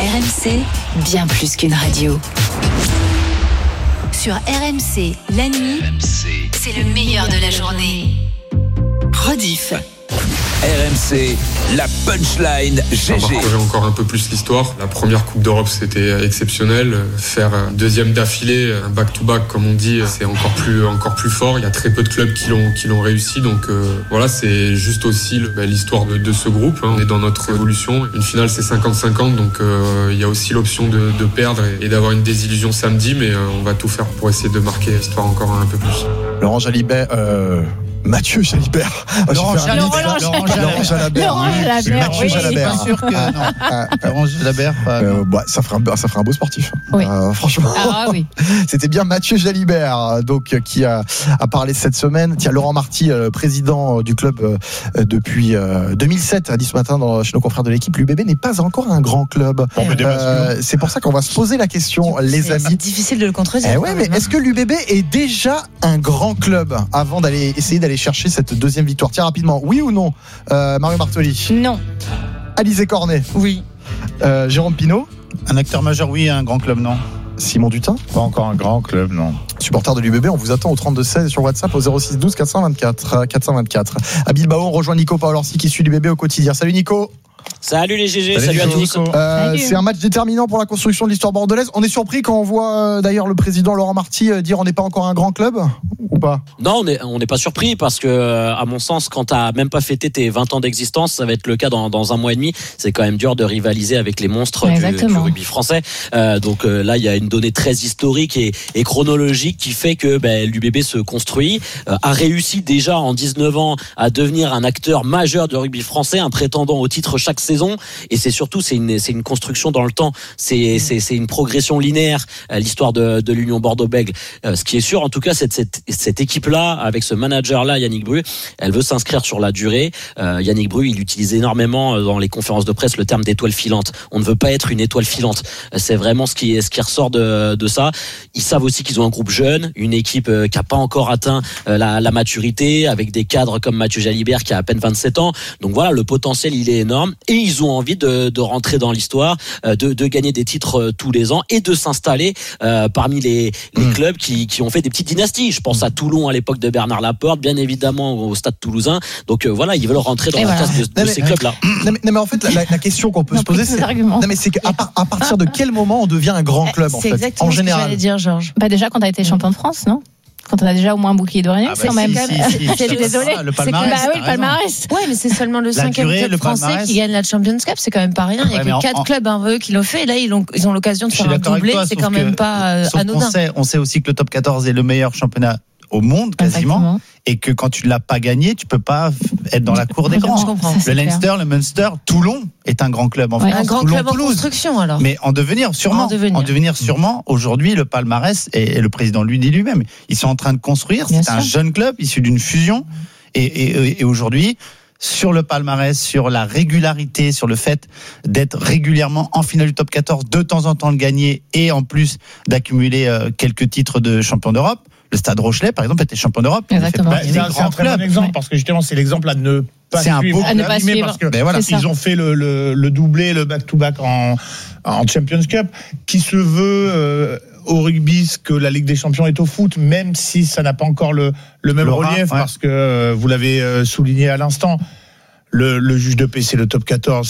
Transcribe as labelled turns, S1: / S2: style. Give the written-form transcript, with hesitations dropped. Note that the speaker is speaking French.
S1: RMC, bien plus qu'une radio. Sur RMC, la nuit, c'est le meilleur de la journée. Rediff.
S2: RMC, la punchline GG.
S3: On va parcourir encore un peu plus l'histoire. La première Coupe d'Europe, c'était exceptionnel. Faire un deuxième d'affilée, un back-to-back comme on dit, c'est encore plus fort. Il y a très peu de clubs qui l'ont réussi. Donc voilà, c'est juste aussi l'histoire de ce groupe. On est dans notre évolution. Une finale, c'est 50-50. Donc il y a aussi l'option de perdre et d'avoir une désillusion samedi. Mais on va tout faire pour essayer de marquer l'histoire encore un peu plus.
S4: Laurent Jalibert... Mathieu Jalibert.
S5: Laurent Jalabert.
S4: Mathieu Jalabert.
S5: Pas sûr que non. Laurent Jalabert.
S4: Ça ferait un beau sportif.
S6: Oui.
S4: Franchement.
S6: Ah oui.
S4: C'était bien Mathieu Jalibert, donc qui a parlé cette semaine. Tiens, Laurent Marty, président du club depuis 2007, a dit ce matin chez nos confrères de l'équipe, l'UBB n'est pas encore un grand club. C'est pour ça qu'on va se poser la question, les amis.
S6: C'est difficile de le contredire.
S4: Ouais, mais est-ce que l'UBB est déjà un grand club avant d'aller chercher cette deuxième victoire? Tiens, rapidement, oui ou non? Mario Bartoli?
S6: Non.
S4: Alizé Cornet?
S6: Oui.
S4: Jérôme Pinault?
S5: Un acteur majeur, oui, un grand club, non.
S4: Simon Dutin?
S5: Pas encore un grand club, non.
S4: Supporter de l'UBB, on vous attend au 32-16 sur WhatsApp au 06 12 424. À Bilbao, on rejoint Nico Paolorsi qui suit l'UBB au quotidien. Salut Nico.
S7: Salut les GG, salut à tous.
S4: C'est un match déterminant pour la construction de l'histoire bordelaise. On est surpris quand on voit d'ailleurs le président Laurent Marty dire on n'est pas encore un grand club ou pas?
S7: Non, on n'est pas surpris parce que à mon sens, quand t'as même pas fêté tes 20 ans d'existence, ça va être le cas dans un mois et demi. C'est quand même dur de rivaliser avec les monstres du rugby français. Donc là, il y a une donnée très historique et chronologique qui fait que l'UBB se construit, a réussi déjà en 19 ans à devenir un acteur majeur du rugby français, un prétendant au titre chaque saison, et c'est surtout c'est une construction dans le temps, c'est une progression linéaire, l'histoire de l'Union Bordeaux-Bègles. Ce qui est sûr en tout cas, c'est cette équipe là avec ce manager là, Yannick Bru, elle veut s'inscrire sur la durée. Yannick Bru, il utilise énormément dans les conférences de presse le terme d'étoile filante. On ne veut pas être une étoile filante, c'est vraiment ce qui ressort de ça. Ils savent aussi qu'ils ont un groupe jeune, une équipe qui a pas encore atteint la maturité, avec des cadres comme Mathieu Jalibert qui a à peine 27 ans. Donc voilà, le potentiel il est énorme. Et ils ont envie de rentrer dans l'histoire, de gagner des titres tous les ans et de s'installer parmi les clubs qui ont fait des petites dynasties. Je pense à Toulon à l'époque de Bernard Laporte, bien évidemment au Stade Toulousain. Donc voilà, ils veulent rentrer dans la classe de ces clubs-là.
S4: Non mais en fait, la question qu'on peut se poser, c'est qu'à partir de quel moment on devient un grand club en fait, en général.
S6: C'est exactement ce que j'allais dire, Georges. Déjà quand tu as été champion de France, non? Quand on a déjà au moins un bouclier d'oreiller, c'est quand même. Je suis désolée.
S5: Le palmarès.
S6: Le palmarès.
S8: Ouais, mais c'est seulement le 5e club français qui gagne la Champions Cup, c'est quand même pas rien. Il y a que 4 clubs qui l'ont fait, et là ils ont l'occasion de faire un doublé, c'est quand même pas anodin.
S5: On sait aussi que le top 14 est le meilleur championnat au monde quasiment. Exactement. Et que quand tu ne l'as pas gagné, tu peux pas être dans la cour des grands. Le Leinster, le Munster, Toulon est un grand club en France.
S8: Un grand club en construction alors.
S5: Mais en devenir sûrement. Aujourd'hui, le palmarès, et le président lui dit lui-même, ils sont en train de construire. C'est un jeune club issu d'une fusion. Et aujourd'hui, sur le palmarès, sur la régularité, sur le fait d'être régulièrement en finale du top 14, de temps en temps le gagner, et en plus d'accumuler quelques titres de champion d'Europe. Le Stade Rochelais, par exemple, était champion d'Europe.
S6: Exactement.
S9: C'est un très bon exemple parce que justement, c'est l'exemple à ne pas suivre. Parce que ils ont fait le doublé, le back-to-back en Champions Cup, qui se veut au rugby ce que la Ligue des Champions est au foot, même si ça n'a pas encore le même relief, parce que vous l'avez souligné à l'instant, le juge de paix, c'est le top 14.